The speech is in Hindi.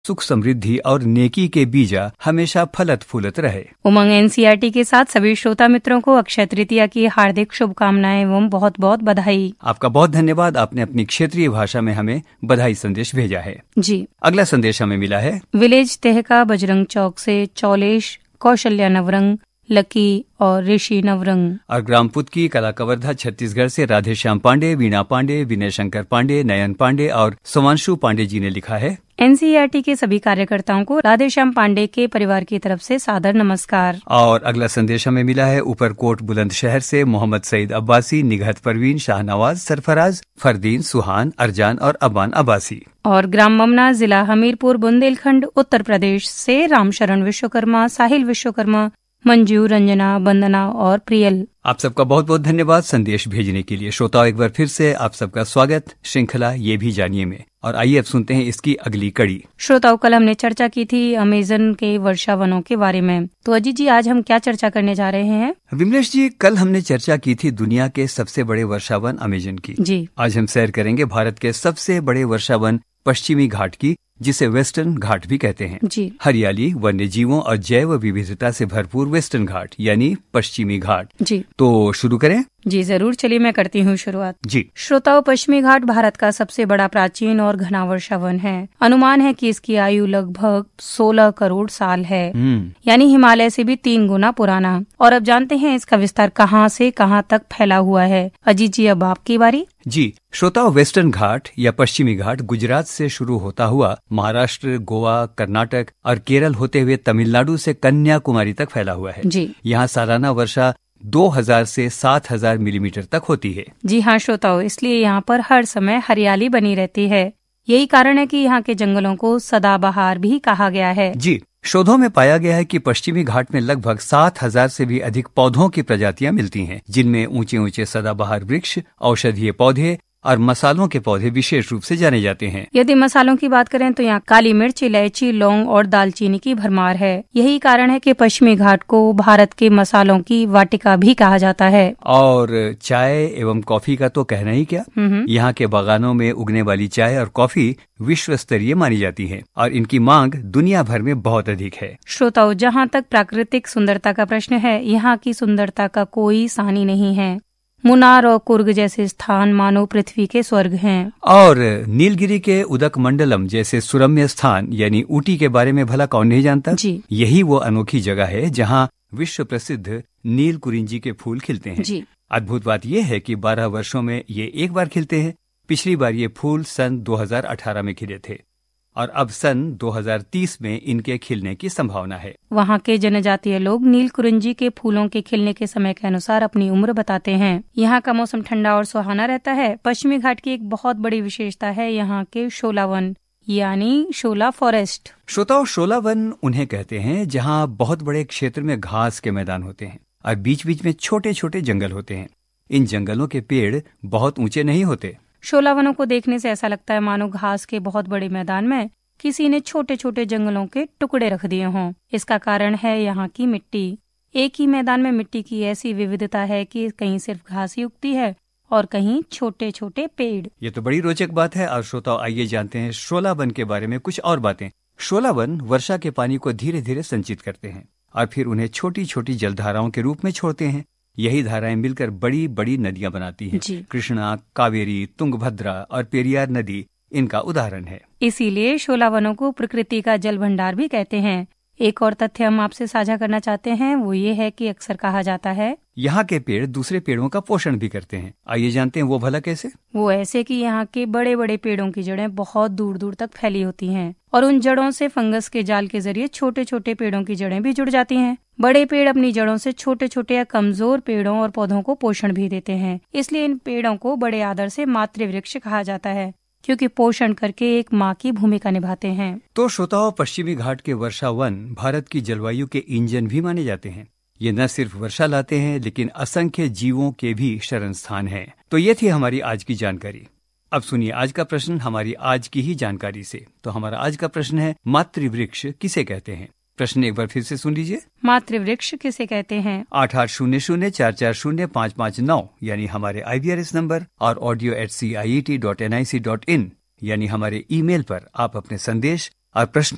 सुख समृद्धि और नेकी के बीजा हमेशा फलत फूलत रहे। उमंग एनसीईआरटी के साथ सभी श्रोता मित्रों को अक्षय तृतीया की हार्दिक शुभकामनाएं एवं बहुत बहुत बधाई। आपका बहुत धन्यवाद, आपने अपनी क्षेत्रीय भाषा में हमें बधाई संदेश भेजा है। जी, अगला संदेश हमें मिला है विलेज तेहका बजरंग चौक से चौलेश, कौशल्या नवरंग, लकी और ऋषि नवरंग। और ग्रामपुत की कला कवर्धा छत्तीसगढ़ से राधेश्याम पांडे, वीणा पांडे, विनय शंकर पांडे, नयन पांडे और सोमांशु पांडे जी ने लिखा है। एनसीईआरटी के सभी कार्यकर्ताओं को राधेश्याम पांडे के परिवार की तरफ से सादर नमस्कार। और अगला संदेश हमें मिला है ऊपरकोट बुलंदशहर से मोहम्मद सईद अब्बासी, निगहत परवीन, शाहनवाज, सरफराज, फरदीन, सुहान, अरजान और अबान अब्बासी। और ग्राम ममना, जिला हमीरपुर, बुंदेलखंड, उत्तर प्रदेश से रामशरण विश्वकर्मा, साहिल विश्वकर्मा, मंजू, रंजना, वंदना और प्रियल। आप सबका बहुत बहुत धन्यवाद संदेश भेजने के लिए। श्रोताओं, एक बार फिर से आप सबका स्वागत श्रृंखला ये भी जानिए में। और आइए अब सुनते हैं इसकी अगली कड़ी। श्रोताओं, कल हमने चर्चा की थी अमेजन के वर्षा वनों के बारे में। तो अजीत जी, आज हम क्या चर्चा करने जा रहे हैं? विमलेश जी, कल हमने चर्चा की थी दुनिया के सबसे बड़े वर्षावन अमेजन की। जी, आज हम सैर करेंगे भारत के सबसे बड़े वर्षावन पश्चिमी घाट की, जिसे वेस्टर्न घाट भी कहते हैं। जी, हरियाली, वन्य जीवों और जैव विविधता से भरपूर वेस्टर्न घाट यानी पश्चिमी घाट। जी, तो शुरू करें? जी जरूर, चलिए मैं करती हूँ शुरुआत। जी। श्रोताओं, पश्चिमी घाट भारत का सबसे बड़ा प्राचीन और घना वर्षावन है। अनुमान है कि इसकी आयु लगभग 16 करोड़ साल है, यानी हिमालय से भी 3 गुना पुराना। और अब जानते हैं इसका विस्तार कहाँ से कहाँ तक फैला हुआ है। अजीत जी, अब आपकी बारी। जी श्रोताओं, वेस्टर्न घाट या पश्चिमी घाट गुजरात से शुरू होता हुआ महाराष्ट्र, गोवा, कर्नाटक और केरल होते हुए तमिलनाडु से कन्याकुमारी तक फैला हुआ है। जी, यहाँ सालाना वर्षा 2000 से 7000 मिलीमीटर तक होती है। जी हाँ श्रोताओं, इसलिए यहाँ पर हर समय हरियाली बनी रहती है। यही कारण है कि यहाँ के जंगलों को सदाबहार भी कहा गया है। जी, शोधों में पाया गया है कि पश्चिमी घाट में लगभग 7000 से भी अधिक पौधों की प्रजातियां मिलती हैं, जिनमें ऊंचे ऊंचे सदाबहार वृक्ष, औषधीय पौधे और मसालों के पौधे विशेष रूप से जाने जाते हैं। यदि मसालों की बात करें तो यहाँ काली मिर्च, इलायची, लौंग और दालचीनी की भरमार है। यही कारण है कि पश्चिमी घाट को भारत के मसालों की वाटिका भी कहा जाता है। और चाय एवं कॉफी का तो कहना ही क्या। यहाँ के बागानों में उगने वाली चाय और कॉफी विश्व स्तरीय मानी जाती है और इनकी मांग दुनिया भर में बहुत अधिक है। श्रोताओं, जहाँ तक प्राकृतिक सुंदरता का प्रश्न है, यहाँ की सुंदरता का कोई सानी नहीं है। मुन्नार और कुर्ग जैसे स्थान मानो पृथ्वी के स्वर्ग हैं। और नीलगिरी के उदक मंडलम जैसे सुरम्य स्थान यानी ऊटी के बारे में भला कौन नहीं जानता। जी, यही वो अनोखी जगह है जहाँ विश्व प्रसिद्ध नील कुरिंजी के फूल खिलते हैं। जी, अद्भुत बात यह है कि 12 वर्षों में ये एक बार खिलते हैं। पिछली बार ये फूल सन 2018 में खिले थे और अब सन 2030 में इनके खिलने की संभावना है। वहाँ के जनजातीय लोग नील कुरिंजी के फूलों के खिलने के समय के अनुसार अपनी उम्र बताते हैं। यहाँ का मौसम ठंडा और सुहाना रहता है। पश्चिमी घाट की एक बहुत बड़ी विशेषता है यहाँ के शोला वन यानी शोला फॉरेस्ट। श्रोताओं, शोला वन उन्हें कहते हैं जहाँ बहुत बड़े क्षेत्र में घास के मैदान होते हैं और बीच बीच में छोटे छोटे जंगल होते हैं। इन जंगलों के पेड़ बहुत ऊंचे नहीं होते। शोला वनों को देखने से ऐसा लगता है मानो घास के बहुत बड़े मैदान में किसी ने छोटे छोटे जंगलों के टुकड़े रख दिए हों। इसका कारण है यहाँ की मिट्टी। एक ही मैदान में मिट्टी की ऐसी विविधता है कि कहीं सिर्फ घास ही उगती है और कहीं छोटे छोटे पेड़। ये तो बड़ी रोचक बात है। और श्रोताओं, आइए जानते हैं शोला वन के बारे में कुछ और बातें। शोला वन वर्षा के पानी को धीरे धीरे संचित करते हैं और फिर उन्हें छोटी छोटी जलधाराओं के रूप में छोड़ते हैं। यही धाराएं मिलकर बड़ी बड़ी नदियां बनाती हैं। कृष्णा, कावेरी, तुंगभद्रा और पेरियार नदी इनका उदाहरण है। इसीलिए शोला वनों को प्रकृति का जल भंडार भी कहते हैं। एक और तथ्य हम आपसे साझा करना चाहते हैं, वो ये है कि अक्सर कहा जाता है यहाँ के पेड़ दूसरे पेड़ों का पोषण भी करते हैं। आइए जानते हैं वो भला कैसे। वो ऐसे कि यहाँ के बड़े बड़े पेड़ों की जड़ें बहुत दूर दूर तक फैली होती हैं और उन जड़ों से फंगस के जाल के जरिए छोटे छोटे पेड़ों की जड़ें भी जुड़ जाती हैं। बड़े पेड़ अपनी जड़ों से छोटे छोटे या कमजोर पेड़ों और पौधों को पोषण भी देते हैं। इसलिए इन पेड़ों को बड़े आदर से मातृवृक्ष कहा जाता है, क्योंकि पोषण करके एक माँ की भूमिका निभाते हैं। तो श्रोताओं, पश्चिमी घाट के वर्षा वन भारत की जलवायु के इंजन भी माने जाते हैं। ये न सिर्फ वर्षा लाते हैं लेकिन असंख्य जीवों के भी शरण स्थान हैं। तो ये थी हमारी आज की जानकारी। अब सुनिए आज का प्रश्न हमारी आज की ही जानकारी से। तो हमारा आज का प्रश्न है, मातृवृक्ष किसे कहते हैं? प्रश्न एक बार फिर से सुन लीजिए। मातृवृक्ष किसे कहते हैं? 8800440559 यानी हमारे IVRS नंबर और audio@ciet.nic.in यानी हमारे ईमेल पर आप अपने संदेश और प्रश्न